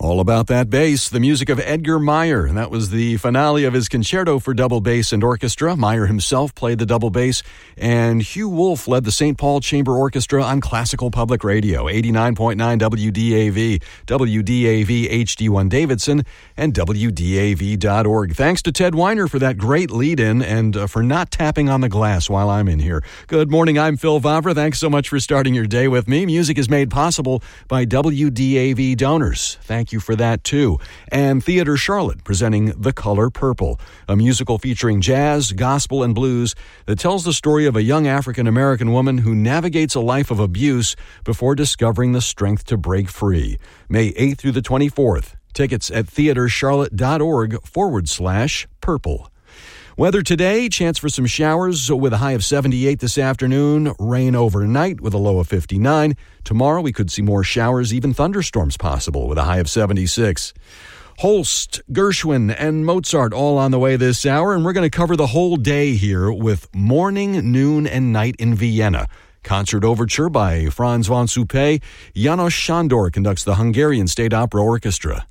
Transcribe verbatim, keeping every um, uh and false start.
All about that bass, the music of Edgar Meyer. And that was the finale of his concerto for double bass and orchestra. Meyer himself played the double bass, and Hugh Wolf led the Saint Paul Chamber Orchestra on Classical Public Radio, eighty-nine point nine W D A V, W D A V H D one Davidson, and W D A V dot org. Thanks to Ted Weiner for that great lead-in and uh, for not tapping on the glass while I'm in here. Good morning, I'm Phil Vavra. Thanks so much for starting your day with me. Music is made possible by W D A V donors. Thank you for that, too. And Theater Charlotte presenting The Color Purple, a musical featuring jazz, gospel, and blues that tells the story of a young African-American woman who navigates a life of abuse before discovering the strength to break free. May eighth through the twenty-fourth. Tickets at theatercharlotte.org forward slash purple. Weather today, chance for some showers with a high of seventy-eight this afternoon, rain overnight with a low of fifty-nine. Tomorrow we could see more showers, even thunderstorms possible with a high of seventy-six. Holst, Gershwin, and Mozart all on the way this hour, and we're going to cover the whole day here with Morning, Noon, and Night in Vienna. Concert overture by Franz von Suppé. János Sándor conducts the Hungarian State Opera Orchestra.